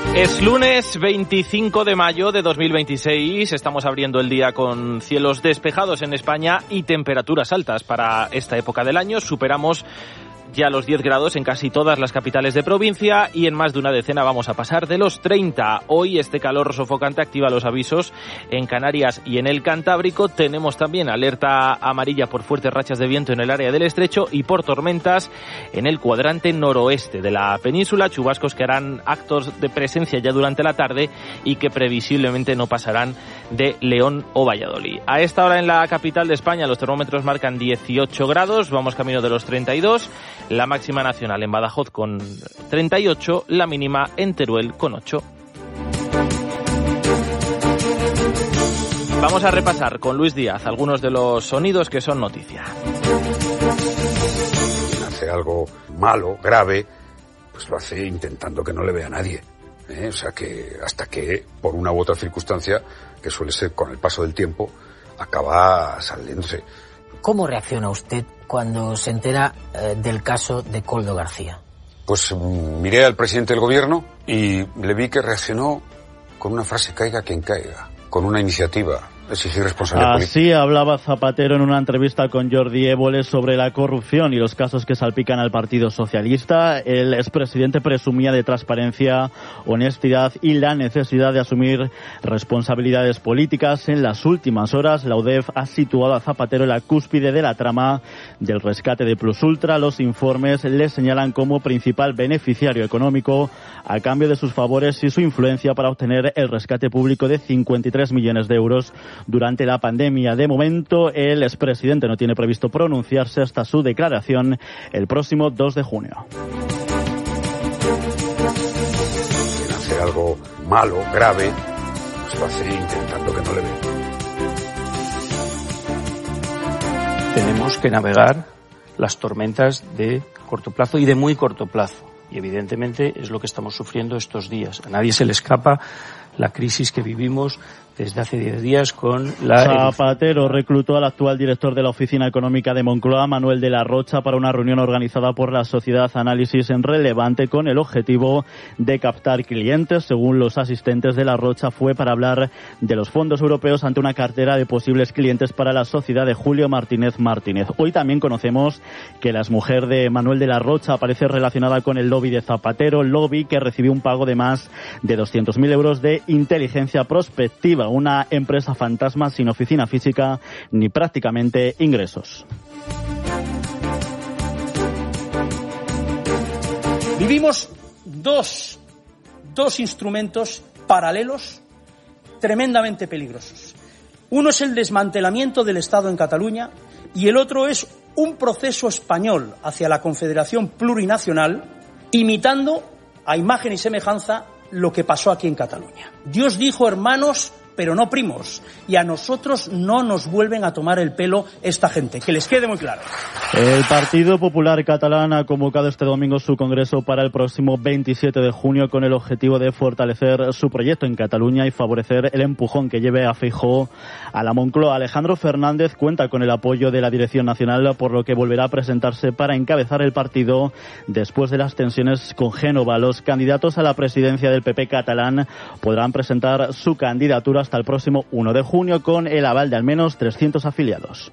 Es lunes 25 de mayo de 2026, estamos abriendo el día con cielos despejados en España y temperaturas altas para esta época del año. Superamos ya los 10 grados en casi todas las capitales de provincia y en más de una decena vamos a pasar de los 30. Hoy este calor sofocante activa los avisos en Canarias y en el Cantábrico. Tenemos también alerta amarilla por fuertes rachas de viento en el área del Estrecho y por tormentas en el cuadrante noroeste de la península. Chubascos que harán actos de presencia ya durante la tarde y que previsiblemente no pasarán de León o Valladolid. A esta hora en la capital de España los termómetros marcan 18 grados, vamos camino de los 32. La máxima nacional en Badajoz con 38, la mínima en Teruel con 8. Vamos a repasar con Luis Díaz algunos de los sonidos que son noticia. Hace algo malo, grave, pues lo hace intentando que no le vea nadie. O sea que hasta que, por una u otra circunstancia, que suele ser con el paso del tiempo, acaba saliéndose. ¿Cómo reacciona usted cuando se entera del caso de Koldo García? Pues miré al presidente del gobierno y le vi que reaccionó con una frase: caiga quien caiga, con una iniciativa, exigir responsabilidad política. Así hablaba Zapatero en una entrevista con Jordi Évole sobre la corrupción y los casos que salpican al Partido Socialista. El expresidente presumía de transparencia, honestidad y la necesidad de asumir responsabilidades políticas. En las últimas horas, la UDEF ha situado a Zapatero en la cúspide de la trama del rescate de Plus Ultra. Los informes le señalan como principal beneficiario económico a cambio de sus favores y su influencia para obtener el rescate público de 53 millones de euros durante la pandemia. De momento, el expresidente no tiene previsto pronunciarse hasta su declaración el próximo 2 de junio. Quien hace algo malo, grave, pues lo hace intentando que no le vean. Tenemos que navegar las tormentas de corto plazo y de muy corto plazo. Y evidentemente es lo que estamos sufriendo estos días. A nadie se le escapa la crisis que vivimos desde hace 10 días con la... Zapatero reclutó al actual director de la Oficina Económica de Moncloa, Manuel de la Rocha, para una reunión organizada por la Sociedad Análisis en Relevante con el objetivo de captar clientes. Según los asistentes, de la Rocha fue para hablar de los fondos europeos ante una cartera de posibles clientes para la sociedad de Julio Martínez. Hoy también conocemos que la exmujer de Manuel de la Rocha aparece relacionada con el lobby de Zapatero, lobby que recibió un pago de más de 200.000 euros de inteligencia prospectiva, una empresa fantasma sin oficina física ni prácticamente ingresos. Vivimos dos instrumentos paralelos tremendamente peligrosos. Uno es el desmantelamiento del Estado en Cataluña y el otro es un proceso español hacia la Confederación Plurinacional, imitando a imagen y semejanza lo que pasó aquí en Cataluña. Dios dijo hermanos, pero no primos, y a nosotros no nos vuelven a tomar el pelo esta gente, que les quede muy claro. El Partido Popular Catalán ha convocado este domingo su congreso para el próximo 27 de junio con el objetivo de fortalecer su proyecto en Cataluña y favorecer el empujón que lleve a Feijóo a la Moncloa. Alejandro Fernández cuenta con el apoyo de la Dirección Nacional, por lo que volverá a presentarse para encabezar el partido después de las tensiones con Génova. Los candidatos a la presidencia del PP catalán podrán presentar su candidatura hasta el próximo 1 de junio con el aval de al menos 300 afiliados.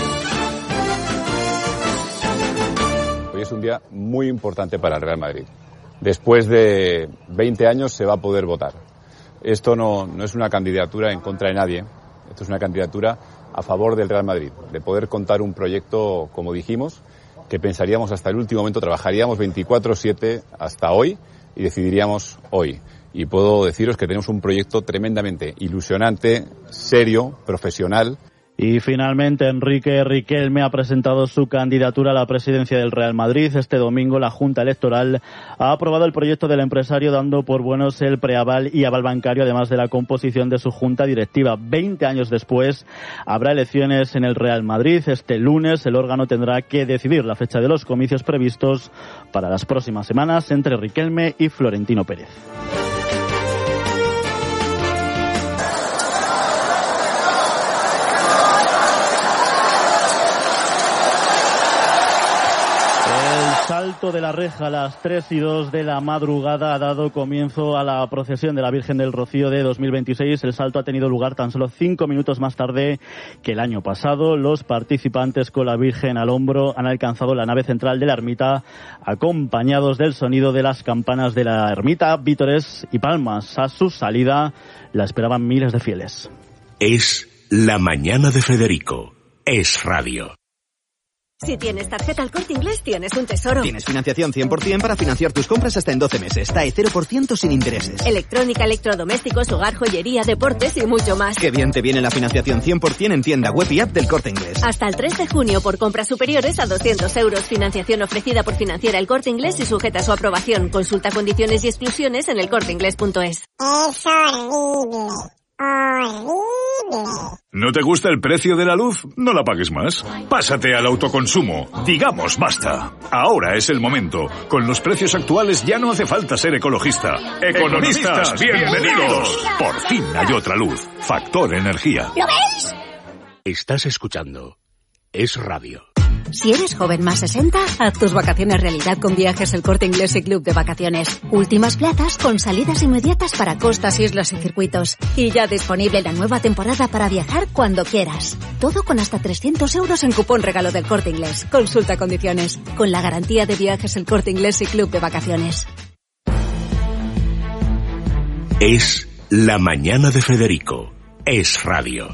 Hoy es un día muy importante para el Real Madrid. Después de 20 años se va a poder votar. Esto no es una candidatura en contra de nadie, esto es una candidatura a favor del Real Madrid, de poder contar un proyecto, como dijimos, que pensaríamos hasta el último momento, trabajaríamos 24/7 hasta hoy y decidiríamos hoy. Y puedo deciros que tenemos un proyecto tremendamente ilusionante, serio, profesional. Y finalmente Enrique Riquelme ha presentado su candidatura a la presidencia del Real Madrid. Este domingo la Junta Electoral ha aprobado el proyecto del empresario, dando por buenos el preaval y aval bancario, además de la composición de su junta directiva. 20 años después habrá elecciones en el Real Madrid. Este lunes el órgano tendrá que decidir la fecha de los comicios previstos para las próximas semanas entre Riquelme y Florentino Pérez. Salto de la reja a las 3:02 de la madrugada ha dado comienzo a la procesión de la Virgen del Rocío de 2026. El salto ha tenido lugar tan solo 5 minutos más tarde que el año pasado. Los participantes con la Virgen al hombro han alcanzado la nave central de la ermita, acompañados del sonido de las campanas de la ermita, vítores y palmas. A su salida la esperaban miles de fieles. Es la mañana de Federico. Es radio. Si tienes tarjeta El Corte Inglés, tienes un tesoro. Tienes financiación 100% para financiar tus compras hasta en 12 meses. TAE 0% sin intereses. Electrónica, electrodomésticos, hogar, joyería, deportes y mucho más. Qué bien te viene la financiación 100% en tienda web y app del Corte Inglés. Hasta el 3 de junio por compras superiores a 200 euros. Financiación ofrecida por Financiera El Corte Inglés y sujeta a su aprobación. Consulta condiciones y exclusiones en elcorteingles.es. Es horrible. Horrible. ¿No te gusta el precio de la luz? No la pagues más. Pásate al autoconsumo. Digamos basta. Ahora es el momento. Con los precios actuales ya no hace falta ser ecologista. ¡Economistas, bienvenidos! Por fin hay otra luz. Factor Energía. ¿Lo veis? Estás escuchando Es Radio. Si eres joven más 60, haz tus vacaciones realidad con Viajes El Corte Inglés y Club de Vacaciones. Últimas plazas con salidas inmediatas para costas, islas y circuitos. Y ya disponible la nueva temporada para viajar cuando quieras. Todo con hasta 300 euros en cupón regalo del Corte Inglés. Consulta condiciones. Con la garantía de Viajes El Corte Inglés y Club de Vacaciones. Es la mañana de Federico. Es radio.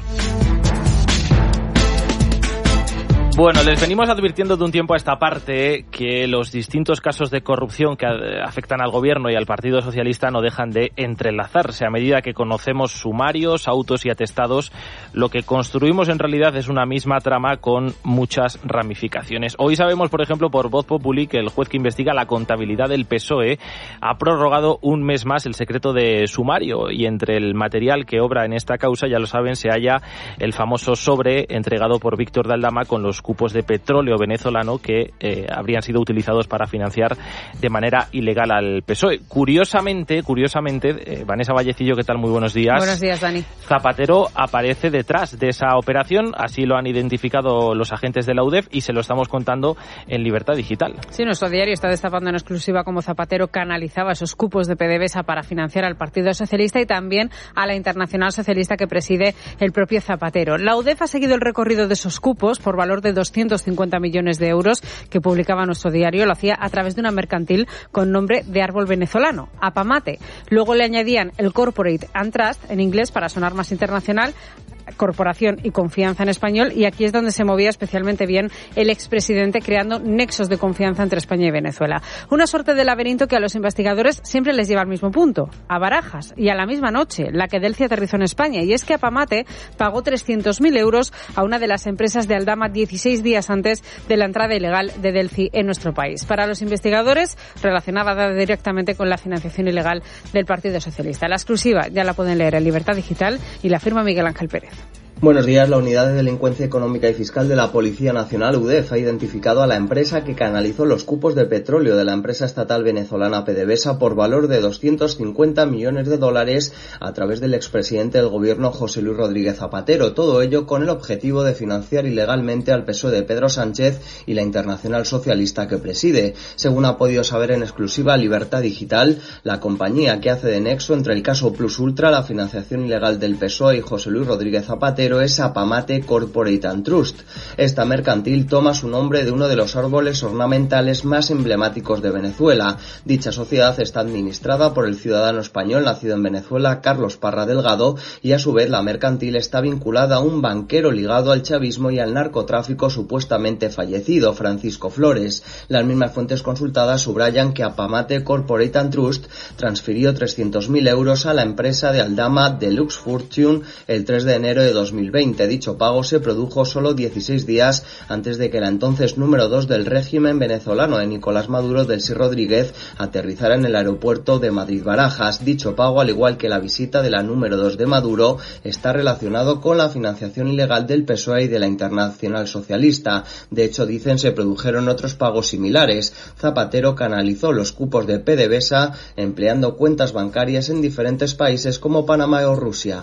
Bueno, les venimos advirtiendo de un tiempo a esta parte que los distintos casos de corrupción que afectan al gobierno y al Partido Socialista no dejan de entrelazarse. A medida que conocemos sumarios, autos y atestados, lo que construimos en realidad es una misma trama con muchas ramificaciones. Hoy sabemos, por ejemplo, por Voz Populi, que el juez que investiga la contabilidad del PSOE ha prorrogado un mes más el secreto de sumario, y entre el material que obra en esta causa, ya lo saben, se halla el famoso sobre entregado por Víctor de Aldama con los cupos de petróleo venezolano que habrían sido utilizados para financiar de manera ilegal al PSOE. Curiosamente, Vanessa Vallecillo, ¿qué tal? Muy buenos días. Buenos días, Dani. Zapatero aparece detrás de esa operación, así lo han identificado los agentes de la UDEF y se lo estamos contando en Libertad Digital. Sí, nuestro diario está destapando en exclusiva cómo Zapatero canalizaba esos cupos de PDVSA para financiar al Partido Socialista y también a la Internacional Socialista que preside el propio Zapatero. La UDEF ha seguido el recorrido de esos cupos por valor de 250 millones de euros que publicaba nuestro diario. Lo hacía a través de una mercantil con nombre de árbol venezolano, Apamate. Luego le añadían el Corporate and Trust, en inglés para sonar más internacional, Corporación y Confianza en español, y aquí es donde se movía especialmente bien el expresidente, creando nexos de confianza entre España y Venezuela. Una suerte de laberinto que a los investigadores siempre les lleva al mismo punto, a Barajas, y a la misma noche, la que Delci aterrizó en España, y es que Apamate pagó 300.000 euros a una de las empresas de Aldama 16 días antes de la entrada ilegal de Delci en nuestro país. Para los investigadores, relacionada directamente con la financiación ilegal del Partido Socialista. La exclusiva ya la pueden leer en Libertad Digital y la firma Miguel Ángel Pérez. Buenos días. La Unidad de Delincuencia Económica y Fiscal de la Policía Nacional, UDEF, ha identificado a la empresa que canalizó los cupos de petróleo de la empresa estatal venezolana PDVSA por valor de 250 millones de dólares a través del expresidente del gobierno José Luis Rodríguez Zapatero. Todo ello con el objetivo de financiar ilegalmente al PSOE de Pedro Sánchez y la Internacional Socialista que preside. Según ha podido saber en exclusiva Libertad Digital, la compañía que hace de nexo entre el caso Plus Ultra, la financiación ilegal del PSOE y José Luis Rodríguez Zapatero es Apamate Corporate and Trust. Esta mercantil toma su nombre de uno de los árboles ornamentales más emblemáticos de Venezuela. Dicha sociedad está administrada por el ciudadano español nacido en Venezuela, Carlos Parra Delgado, y a su vez la mercantil está vinculada a un banquero ligado al chavismo y al narcotráfico supuestamente fallecido, Francisco Flores. Las mismas fuentes consultadas subrayan que Apamate Corporate and Trust transfirió 300.000 euros a la empresa de Aldama Deluxe Fortune el 3 de enero de 2020. Dicho pago se produjo solo 16 días antes de que la entonces número 2 del régimen venezolano de Nicolás Maduro, Delcy Rodríguez, aterrizara en el aeropuerto de Madrid-Barajas. Dicho pago, al igual que la visita de la número 2 de Maduro, está relacionado con la financiación ilegal del PSOE y de la Internacional Socialista. De hecho, dicen, se produjeron otros pagos similares. Zapatero canalizó los cupos de PDVSA empleando cuentas bancarias en diferentes países como Panamá o Rusia.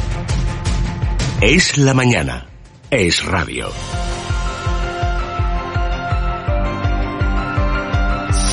Es la mañana. Es radio.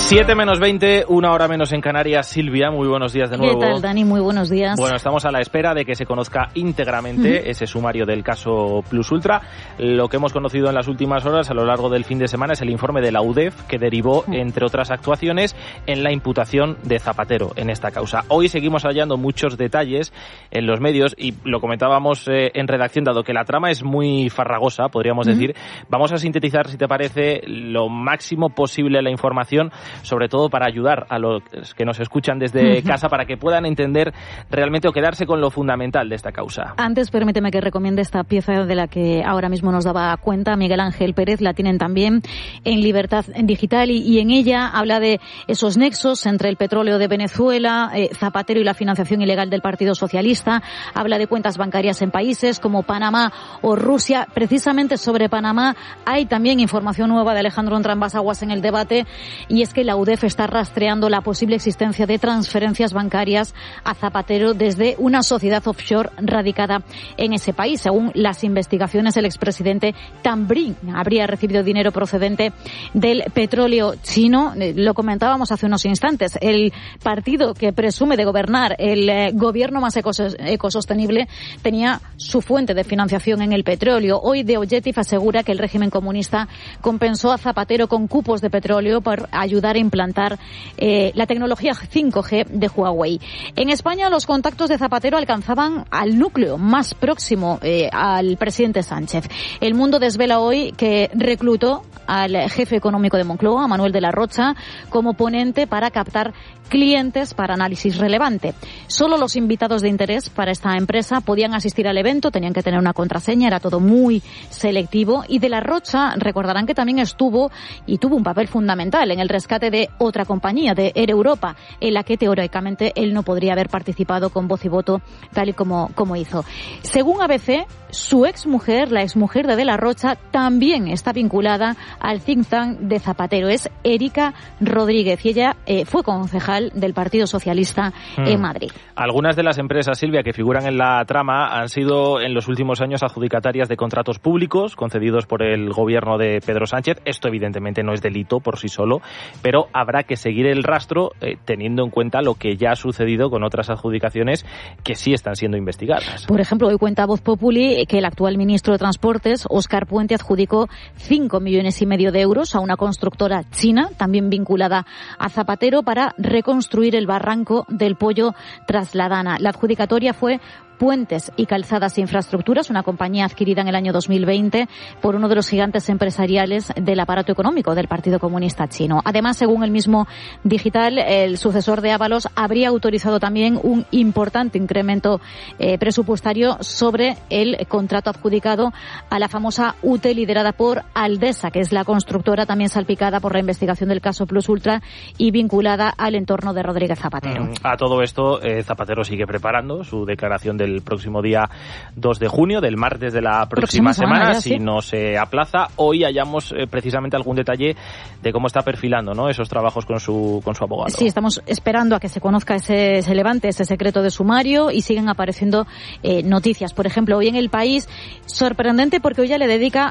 7 menos 20, 1 hora menos en Canarias. Silvia, muy buenos días de nuevo. ¿Qué tal, Dani? Muy buenos días. Bueno, estamos a la espera de que se conozca íntegramente ese sumario del caso Plus Ultra. Lo que hemos conocido en las últimas horas a lo largo del fin de semana es el informe de la UDEF que derivó, entre otras actuaciones, en la imputación de Zapatero en esta causa. Hoy seguimos hallando muchos detalles en los medios y lo comentábamos en redacción, dado que la trama es muy farragosa, podríamos decir. Vamos a sintetizar, si te parece, lo máximo posible la información, sobre todo para ayudar a los que nos escuchan desde casa para que puedan entender realmente o quedarse con lo fundamental de esta causa. Antes, permíteme que recomiende esta pieza de la que ahora mismo nos daba cuenta Miguel Ángel Pérez. La tienen también en Libertad Digital y en ella habla de esos nexos entre el petróleo de Venezuela, Zapatero y la financiación ilegal del Partido Socialista. Habla de cuentas bancarias en países como Panamá o Rusia. Precisamente sobre Panamá hay también información nueva de Alejandro Entrambas-Aguas en el debate, y es que la UDEF está rastreando la posible existencia de transferencias bancarias a Zapatero desde una sociedad offshore radicada en ese país. Según las investigaciones, el expresidente Tambrín habría recibido dinero procedente del petróleo chino. Lo comentábamos hace unos instantes. El partido que presume de gobernar, el gobierno más ecosostenible, tenía su fuente de financiación en el petróleo. Hoy The Objective asegura que el régimen comunista compensó a Zapatero con cupos de petróleo por ayudar a implantar la tecnología 5G de Huawei. En España, los contactos de Zapatero alcanzaban al núcleo más próximo al presidente Sánchez. El Mundo desvela hoy que reclutó al jefe económico de Moncloa, a Manuel de la Rocha, como ponente para captar clientes para análisis relevante. Solo los invitados de interés para esta empresa podían asistir al evento, tenían que tener una contraseña, era todo muy selectivo. Y de la Rocha, recordarán que también tuvo un papel fundamental en el rescate de otra compañía, de Air Europa, en la que teóricamente él no podría haber participado con voz y voto tal y como hizo. Según ABC, su exmujer, la exmujer de la Rocha, también está vinculada al think tank de Zapatero. Es Erika Rodríguez y ella fue concejal del Partido Socialista en Madrid. Algunas de las empresas, Silvia, que figuran en la trama han sido en los últimos años adjudicatarias de contratos públicos concedidos por el gobierno de Pedro Sánchez. Esto evidentemente no es delito por sí solo, pero habrá que seguir el rastro teniendo en cuenta lo que ya ha sucedido con otras adjudicaciones que sí están siendo investigadas. Por ejemplo, hoy cuenta Voz Populi que el actual ministro de Transportes, Óscar Puente, adjudicó 5,5 millones de euros a una constructora china, también vinculada a Zapatero, para reconstruir el barranco del Pollo Trasladana. La adjudicatoria fue Puentes y Calzadas Infraestructuras, una compañía adquirida en el año 2020 por uno de los gigantes empresariales del aparato económico del Partido Comunista Chino. Además, según el mismo Digital, el sucesor de Ábalos habría autorizado también un importante incremento presupuestario sobre el contrato adjudicado a la famosa UTE liderada por Aldesa, que es la constructora también salpicada por la investigación del caso Plus Ultra y vinculada al entorno de Rodríguez Zapatero. A todo esto, Zapatero sigue preparando su declaración del próximo día 2 de junio, del martes de la próxima semana, ya, si no se aplaza. Hoy hallamos precisamente algún detalle de cómo está perfilando, ¿no?, esos trabajos con su abogado. Sí, estamos esperando a que se conozca se levante ese secreto de sumario y siguen apareciendo noticias. Por ejemplo, hoy en El País, sorprendente porque hoy ya le dedica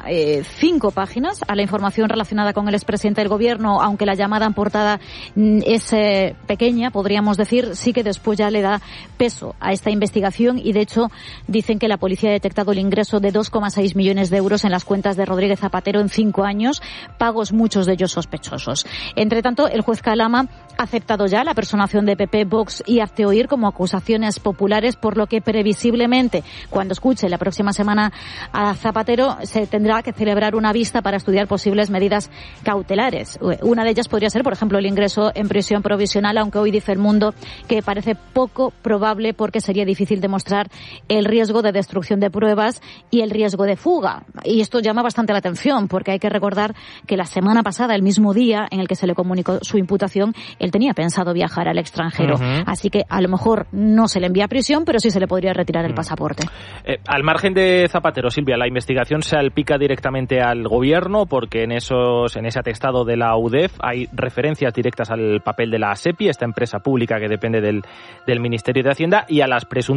5 páginas a la información relacionada con el expresidente del gobierno, aunque la llamada en portada es pequeña, podríamos decir, sí que después ya le da peso a esta investigación. Y de hecho dicen que la policía ha detectado el ingreso de 2,6 millones de euros en las cuentas de Rodríguez Zapatero en 5 años, pagos muchos de ellos sospechosos. Entre tanto, el juez Calama ha aceptado ya la personación de PP, Vox y Hazte Oír como acusaciones populares, por lo que previsiblemente cuando escuche la próxima semana a Zapatero se tendrá que celebrar una vista para estudiar posibles medidas cautelares. Una de ellas podría ser, por ejemplo, el ingreso en prisión provisional, aunque hoy dice El Mundo que parece poco probable porque sería difícil demostrar el riesgo de destrucción de pruebas y el riesgo de fuga. Y esto llama bastante la atención porque hay que recordar que la semana pasada, el mismo día en el que se le comunicó su imputación, él tenía pensado viajar al extranjero. Así que a lo mejor no se le envía a prisión, pero sí se le podría retirar el pasaporte. Al margen de Zapatero, Silvia, la investigación se salpica directamente al gobierno porque en ese atestado de la UDEF hay referencias directas al papel de la SEPI, esta empresa pública que depende del Ministerio de Hacienda, y a las presuntas irregularidades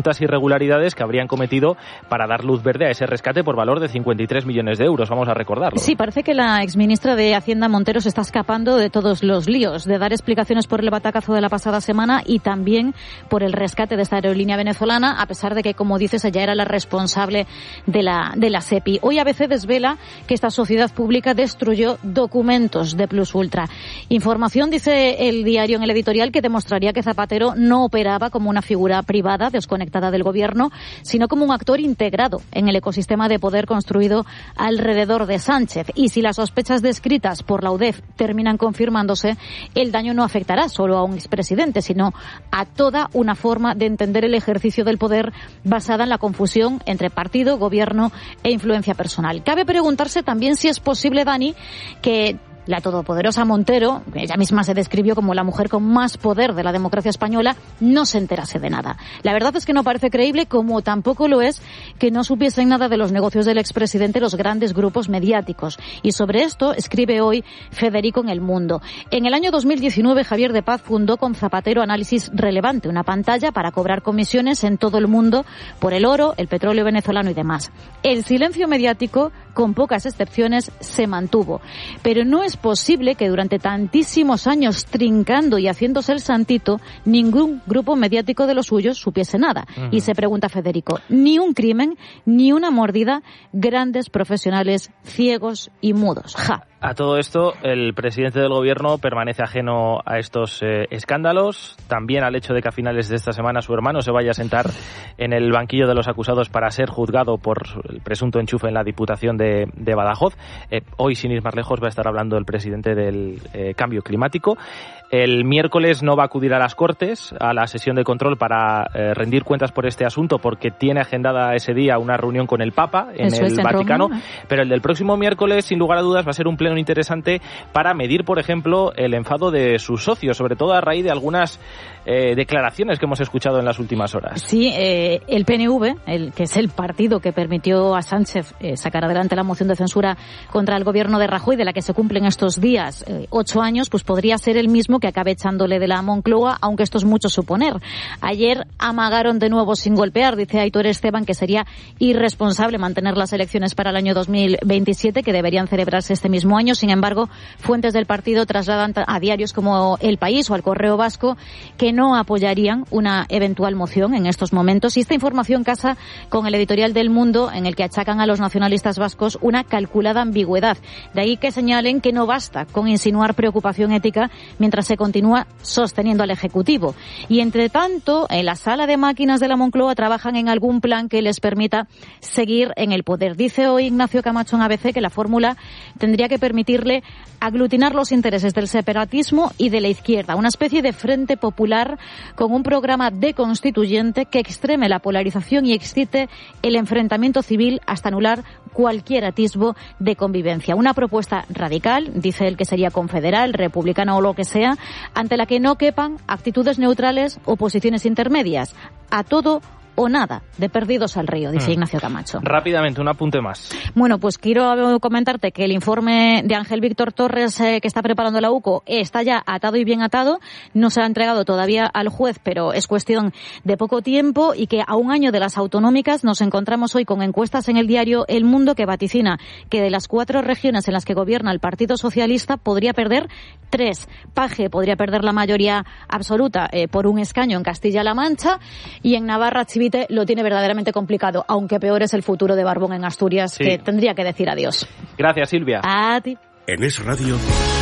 irregularidades que habrían cometido para dar luz verde a ese rescate por valor de 53 millones de euros. Vamos a recordarlo. Sí, parece que la exministra de Hacienda Montero se está escapando de todos los líos, de dar explicaciones por el batacazo de la pasada semana y también por el rescate de esta aerolínea venezolana, a pesar de que, como dices, ella era la responsable de la SEPI. Hoy ABC desvela que esta sociedad pública destruyó documentos de Plus Ultra. Información, dice el diario en el editorial, que demostraría que Zapatero no operaba como una figura privada desconectada del gobierno, sino como un actor integrado en el ecosistema de poder construido alrededor de Sánchez. Y si las sospechas descritas por la UDEF terminan confirmándose, el daño no afectará solo a un expresidente, sino a toda una forma de entender el ejercicio del poder basada en la confusión entre partido, gobierno e influencia personal. Cabe preguntarse también si es posible, Dani, que la todopoderosa Montero, ella misma se describió como la mujer con más poder de la democracia española, no se enterase de nada. La verdad es que no parece creíble, como tampoco lo es que no supiesen nada de los negocios del expresidente los grandes grupos mediáticos. Y sobre esto escribe hoy Federico en El Mundo. En el año 2019, Javier de Paz fundó con Zapatero Análisis Relevante, una pantalla para cobrar comisiones en todo el mundo por el oro, el petróleo venezolano y demás. El silencio mediático, con pocas excepciones, se mantuvo. Pero no es posible que durante tantísimos años trincando y haciéndose el santito, ningún grupo mediático de los suyos supiese nada. Y se pregunta Federico, ni un crimen, ni una mordida, grandes profesionales ciegos y mudos. ¡Ja! A todo esto, el presidente del gobierno permanece ajeno a estos escándalos, también al hecho de que a finales de esta semana su hermano se vaya a sentar en el banquillo de los acusados para ser juzgado por el presunto enchufe en la Diputación de Badajoz. Hoy, sin ir más lejos, va a estar hablando el presidente del cambio climático. El miércoles no va a acudir a las Cortes, a la sesión de control para rendir cuentas por este asunto, porque tiene agendada ese día una reunión con el Papa en el Vaticano. Roma, ¿no? Pero el del próximo miércoles, sin lugar a dudas, va a ser un pleno interesante para medir, por ejemplo, el enfado de sus socios, sobre todo a raíz de algunas declaraciones que hemos escuchado en las últimas horas. Sí, el PNV, que es el partido que permitió a Sánchez sacar adelante la moción de censura contra el gobierno de Rajoy, de la que se cumplen estos días 8 años, pues podría ser el mismo que acabe echándole de la Moncloa, aunque esto es mucho suponer. Ayer amagaron de nuevo sin golpear, dice Aitor Esteban, que sería irresponsable mantener las elecciones para el año 2027, que deberían celebrarse este mismo año. Sin embargo, fuentes del partido trasladan a diarios como El País o al Correo Vasco que no apoyarían una eventual moción en estos momentos. Y esta información casa con el editorial del Mundo, en el que achacan a los nacionalistas vascos una calculada ambigüedad. De ahí que señalen que no basta con insinuar preocupación ética mientras se continúa sosteniendo al Ejecutivo. Y entre tanto, en la sala de máquinas de la Moncloa trabajan en algún plan que les permita seguir en el poder. Dice hoy Ignacio Camacho en ABC que la fórmula tendría que permitirle aglutinar los intereses del separatismo y de la izquierda, una especie de frente popular con un programa deconstituyente que extreme la polarización y excite el enfrentamiento civil hasta anular cualquier atisbo de convivencia. Una propuesta radical, dice él, que sería confederal, republicana o lo que sea, ante la que no quepan actitudes neutrales o posiciones intermedias. A todo o nada, de perdidos al río, dice Ignacio Camacho. Rápidamente, un apunte más. Bueno, pues quiero comentarte que el informe de Ángel Víctor Torres que está preparando la UCO está ya atado y bien atado. No se ha entregado todavía al juez, pero es cuestión de poco tiempo, y que a un año de las autonómicas nos encontramos hoy con encuestas en el diario El Mundo que vaticina que de las 4 regiones en las que gobierna el Partido Socialista podría perder 3. Paje podría perder la mayoría absoluta por un escaño en Castilla-La Mancha, y en Navarra Chivite lo tiene verdaderamente complicado, aunque peor es el futuro de Barbón en Asturias, que tendría que decir adiós. Gracias, Silvia. A ti. En Es Radio.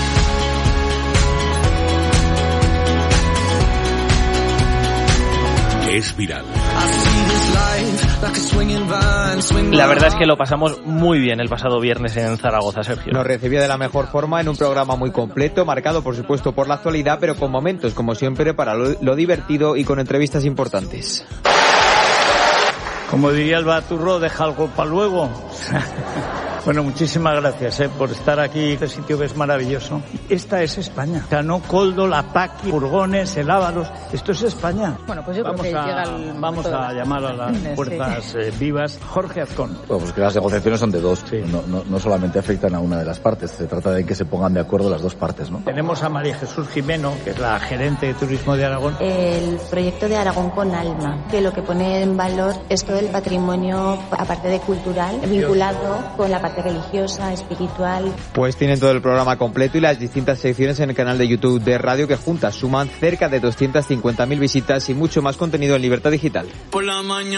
Es viral. La verdad es que lo pasamos muy bien el pasado viernes en Zaragoza, Sergio. Nos recibió de la mejor forma en un programa muy completo, marcado por supuesto por la actualidad, pero con momentos, como siempre, para lo divertido y con entrevistas importantes. Como diría el Baturro, deja algo para luego. Bueno, muchísimas gracias por estar aquí. Este sitio que es maravilloso. Esta es España. O sea, no Coldo, La Paqui, Furgones, el Ávalos. Esto es España. Bueno, pues yo creo que llega el vamos a llamar a las fuerzas vivas. Jorge Azcón. Bueno, pues que las negociaciones son de dos. Sí. No solamente afectan a una de las partes. Se trata de que se pongan de acuerdo las dos partes, ¿no? Tenemos a María Jesús Jimeno, que es la gerente de Turismo de Aragón. El proyecto de Aragón con Alma, que lo que pone en valor es todo el patrimonio, aparte de cultural, vinculado con la parte religiosa, espiritual. Pues tienen todo el programa completo y las distintas secciones en el canal de YouTube de Radio, que juntas suman cerca de 250.000 visitas y mucho más contenido en Libertad Digital. Por la mañana.